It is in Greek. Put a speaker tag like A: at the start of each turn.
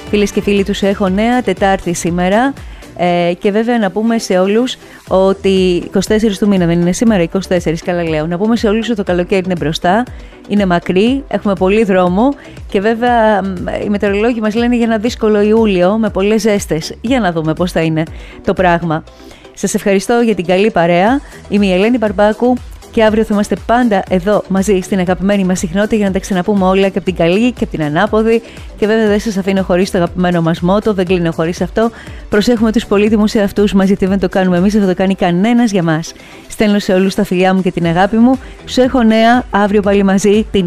A: Φίλες και φίλοι, τους έχω νέα, Τετάρτη σήμερα. Και βέβαια να πούμε σε όλους ότι 24 του μήνα δεν είναι σήμερα, 24 καλά λέω. Να πούμε σε όλους ότι το καλοκαίρι είναι μπροστά, είναι μακρύ, έχουμε πολύ δρόμο και βέβαια οι μετεωρολόγοι μας λένε για ένα δύσκολο Ιούλιο με πολλές ζέστες. Για να δούμε πώς θα είναι το πράγμα. Σας ευχαριστώ για την καλή παρέα. Είμαι η Ελένη Μπαρμπάκου και αύριο θα είμαστε πάντα εδώ μαζί στην αγαπημένη μας συχνότητα για να τα ξαναπούμε όλα και από την καλή και από την ανάποδη. Και βέβαια δεν σας αφήνω χωρίς το αγαπημένο μας μότο, δεν κλείνω χωρίς αυτό. Προσέχουμε τους πολύτιμους εαυτούς μας, γιατί δεν το κάνουμε εμείς, δεν θα το κάνει κανένας για μας. Στέλνω σε όλους τα φιλιά μου και την αγάπη μου. Σου έχω νέα, αύριο πάλι μαζί.